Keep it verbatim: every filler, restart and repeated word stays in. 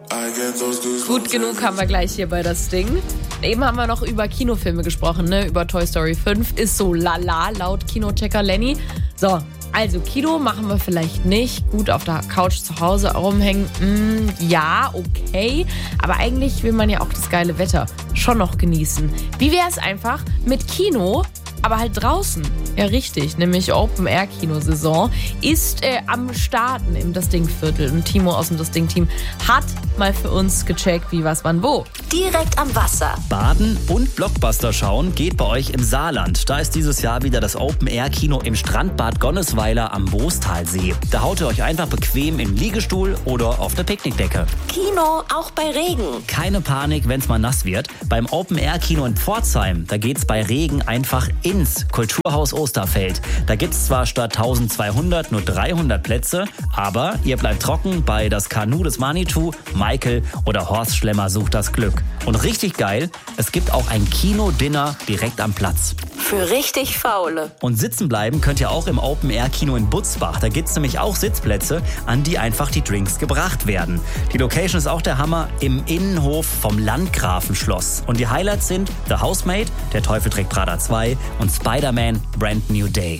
Gut genug haben wir gleich hier bei das Ding. Eben haben wir noch über Kinofilme gesprochen, ne? Über Toy Story fünf. Ist so lala, laut Kinochecker Lenny. So, also Kino machen wir vielleicht nicht. Gut, auf der Couch zu Hause rumhängen, mm, ja, okay. Aber eigentlich will man ja auch das geile Wetter schon noch genießen. Wie wäre es einfach mit Kino, aber halt draußen? Ja, richtig, nämlich Open-Air-Kinosaison ist äh, am Starten im Das Ding-Viertel. Und Timo aus dem Das Ding-Team hat mal für uns gecheckt, wie, was, wann, wo. Direkt am Wasser. Baden und Blockbuster schauen geht bei euch im Saarland. Da ist dieses Jahr wieder das Open-Air-Kino im Strandbad Gonnesweiler am Boostalsee. Da haut ihr euch einfach bequem in den Liegestuhl oder auf eine Picknickdecke. Kino auch bei Regen. Keine Panik, wenn es mal nass wird. Beim Open-Air-Kino in Pforzheim, da geht's bei Regen einfach ins Kulturhaus Osterfeld. Da gibt's zwar statt zwölfhundert nur dreihundert Plätze, aber ihr bleibt trocken bei Das Kanu des Manitou, Michael oder Horst Schlemmer sucht das Glück. Und richtig geil, es gibt auch ein Kino-Dinner direkt am Platz. Für richtig Faule. Und sitzen bleiben könnt ihr auch im Open-Air-Kino in Butzbach. Da gibt's nämlich auch Sitzplätze, an die einfach die Drinks gebracht werden. Die Location ist auch der Hammer im Innenhof vom Landgrafenschloss. Und die Highlights sind The Housemaid, Der Teufel trägt Prada zwei und Spider-Man Brand New Day.